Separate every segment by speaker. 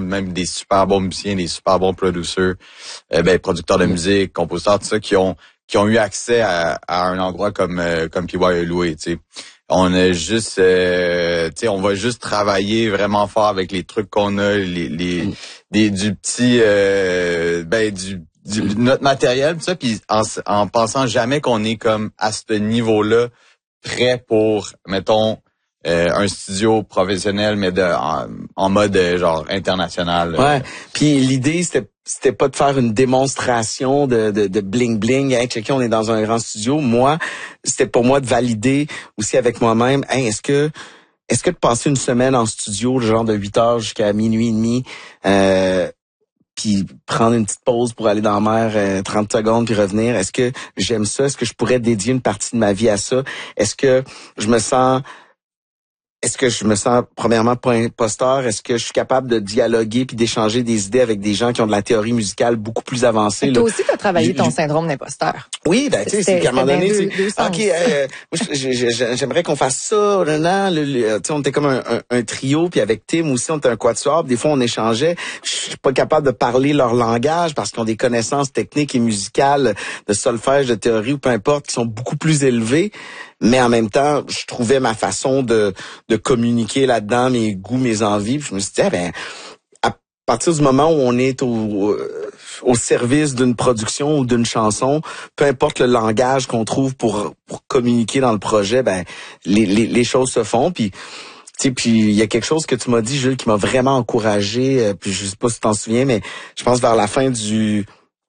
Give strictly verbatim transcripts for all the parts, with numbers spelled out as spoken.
Speaker 1: même des super bons musiciens, des super bons producers, euh, ben producteurs de musique, compositeurs, tout ça, qui ont qui ont eu accès à, à un endroit comme euh, comme P Y a loué, tu sais. On a juste, euh, tu sais, on va juste travailler vraiment fort avec les trucs qu'on a, les, les, mm. des, du petit, euh, ben du, du notre matériel, tout ça, puis en, en pensant jamais qu'on est comme à ce niveau-là prêt pour, mettons, euh, un studio professionnel, mais de en, en mode genre international.
Speaker 2: Ouais. Puis l'idée c'était c'était pas de faire une démonstration de de, de bling bling. Hey, checker, on est dans un grand studio. Moi, c'était pour moi de valider aussi avec moi-même. Hey, est-ce que est-ce que de passer une semaine en studio, genre de huit heures jusqu'à minuit et demi, euh, puis prendre une petite pause pour aller dans la mer euh, trente secondes puis revenir, est-ce que j'aime ça? Est-ce que je pourrais dédier une partie de ma vie à ça? Est-ce que je me sens Est-ce que je me sens, premièrement, pas imposteur? Est-ce que je suis capable de dialoguer puis d'échanger des idées avec des gens qui ont de la théorie musicale beaucoup plus avancée?
Speaker 3: Toi aussi, tu as travaillé ton syndrome d'imposteur.
Speaker 2: Oui, ben, tu sais, c'est qu'à un moment donné, tu sais, OK, euh, moi, j'aimerais qu'on fasse ça, là, là, le, le, tu sais, on était comme un, un, un trio, puis avec Tim aussi, on était un quatuor, des fois, on échangeait. Je suis pas capable de parler leur langage parce qu'ils ont des connaissances techniques et musicales, de solfège, de théorie ou peu importe, qui sont beaucoup plus élevées. Mais en même temps, je trouvais ma façon de de communiquer là-dedans, mes goûts, mes envies. Puis je me suis dit, ah ben, à partir du moment où on est au au service d'une production ou d'une chanson, peu importe le langage qu'on trouve pour pour communiquer dans le projet, ben les les, les choses se font. Puis tu sais, puis il y a quelque chose que tu m'as dit, Jules, qui m'a vraiment encouragé. Euh, puis je sais pas si tu t'en souviens, mais je pense vers la fin du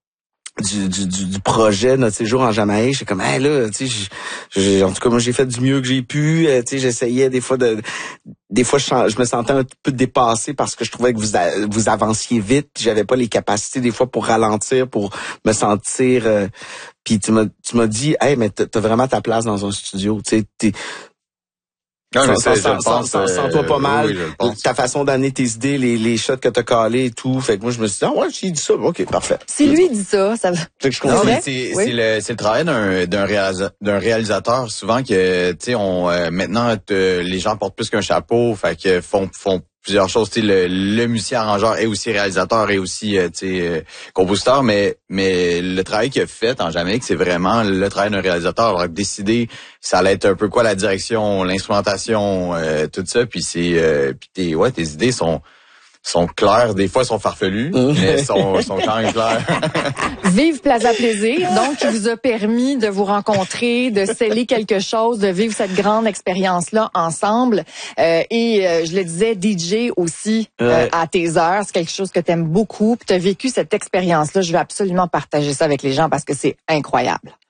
Speaker 2: Du, du, du, du projet, notre séjour en Jamaïque, j'étais comme, hey, là, tu sais, en tout cas, moi, j'ai fait du mieux que j'ai pu, euh, tu sais, j'essayais des fois de, des fois, je, je me sentais un peu dépassé parce que je trouvais que vous, vous avanciez vite, puis j'avais pas les capacités, des fois, pour ralentir, pour me sentir, euh, puis tu m'as, tu m'as dit, hey, mais t'as, t'as vraiment ta place dans un studio, tu sais, t'es,
Speaker 1: Non, mais
Speaker 2: ça,
Speaker 1: ça,
Speaker 2: ça,
Speaker 1: je pense,
Speaker 2: ça, ça, sens-toi pas mal,
Speaker 1: oui, oui,
Speaker 2: ta façon d'amener tes idées, les, les shots que t'as calés et tout. Fait que moi, je me suis dit, ah ouais, j'ai dit ça, ok, parfait.
Speaker 3: Si lui dit ça, ça va.
Speaker 2: Fait que je
Speaker 1: non,
Speaker 2: comprends.
Speaker 1: mais c'est, oui. c'est le, c'est le travail d'un, d'un, réalisa- d'un réalisateur. Souvent que, tu sais, on, euh, maintenant, les gens portent plus qu'un chapeau, fait que font, font plusieurs choses. Tu sais, le, le musicien arrangeur est aussi réalisateur et aussi, euh, tu sais, euh, compositeur, mais mais le travail qu'il a fait en Jamaïque, c'est vraiment le travail d'un réalisateur. Alors, décider, ça allait être un peu quoi la direction, l'instrumentation, euh, tout ça. Puis c'est, euh, puis tes, ouais, tes idées sont sont claires. Des fois, elles sont farfelues, mais sont sont quand même claires.
Speaker 3: Vive Plaza Plaisir, donc, qui vous a permis de vous rencontrer, de sceller quelque chose, de vivre cette grande expérience-là ensemble. Euh, et euh, je le disais, D J aussi euh, ouais. à tes heures, c'est quelque chose que tu aimes beaucoup. Puis tu as vécu cette expérience-là. Je vais absolument partager ça avec les gens parce que c'est incroyable.